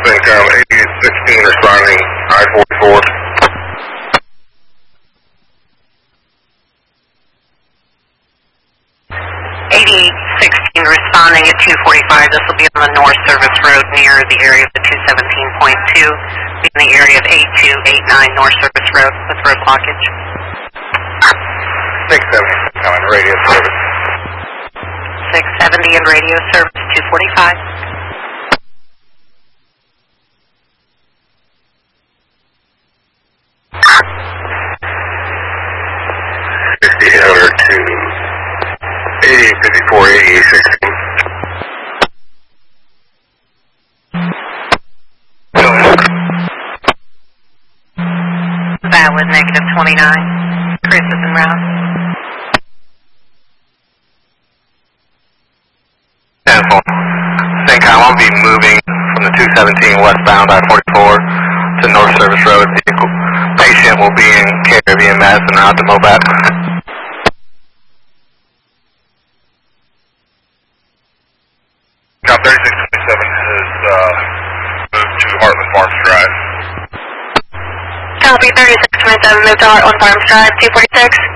Income 8816 responding I-44. 8816 responding at 245. This will be on the North Service Road near the area of the 217.2, in the area of 8289 North Service Road with road blockage. 670 coming radio service. 670 in radio service 245. to 8054 8816. Valid negative 29. Chris is en route. Syncom, I'll be moving from the 217 westbound I-44 to North Service Road. Vehicle patient will be in care of EMS and out to MOBAT. Cop 3627 has moved to Heartland Farms Drive. Copy 3627, moved to Heartland Farms Drive, 246.